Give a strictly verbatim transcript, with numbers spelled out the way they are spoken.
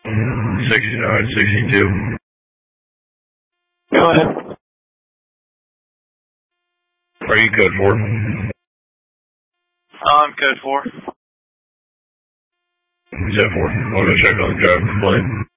sixty-nine, sixty-two. Go ahead. Are you good for? I'm code four. ten four. I'm going to check on the driver's plate.